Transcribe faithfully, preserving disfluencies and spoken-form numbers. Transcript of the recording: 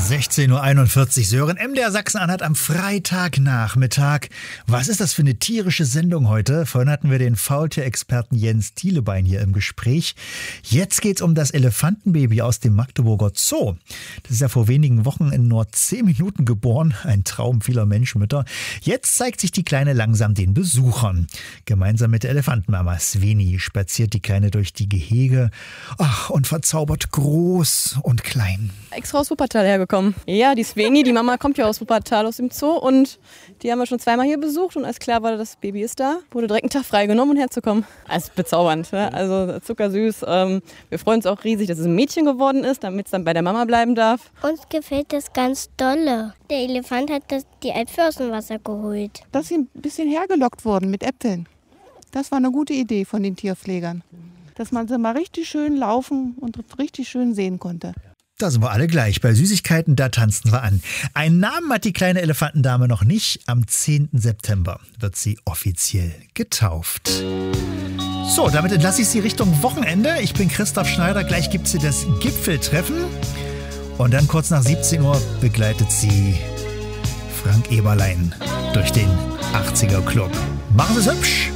sechzehn Uhr einundvierzig, Sören, M D R Sachsen-Anhalt am Freitagnachmittag. Was ist das für eine tierische Sendung heute? Vorhin hatten wir den Faultierexperten Jens Thielebein hier im Gespräch. Jetzt geht's um das Elefantenbaby aus dem Magdeburger Zoo. Das ist ja vor wenigen Wochen in nur zehn Minuten geboren. Ein Traum vieler Menschenmütter. Jetzt zeigt sich die Kleine langsam den Besuchern. Gemeinsam mit der Elefantenmama Sveni spaziert die Kleine durch die Gehege. Ach, und verzaubert groß und klein. Extra aus Wuppertal hergekommen. Ja, die Sveni, die Mama kommt ja aus Wuppertal, aus dem Zoo, und die haben wir schon zweimal hier besucht, und als klar war, das Baby ist da, wurde direkt einen Tag freigenommen, um herzukommen. Also bezaubernd, ne? Also zuckersüß. Ähm, wir freuen uns auch riesig, dass es ein Mädchen geworden ist, damit es dann bei der Mama bleiben darf. Uns gefällt das ganz dolle. Der Elefant hat das, die Äpfel aus dem Wasser geholt. Dass sie ein bisschen hergelockt wurden mit Äpfeln. Das war eine gute Idee von den Tierpflegern. Dass man sie mal richtig schön laufen und richtig schön sehen konnte. Da sind wir alle gleich. Bei Süßigkeiten, da tanzen wir an. Einen Namen hat die kleine Elefantendame noch nicht. Am zehnten September wird sie offiziell getauft. So, damit entlasse ich Sie Richtung Wochenende. Ich bin Christoph Schneider. Gleich gibt es hier das Gipfeltreffen. Und dann kurz nach siebzehn Uhr begleitet sie Frank Eberlein durch den achtziger Club. Machen Sie es hübsch!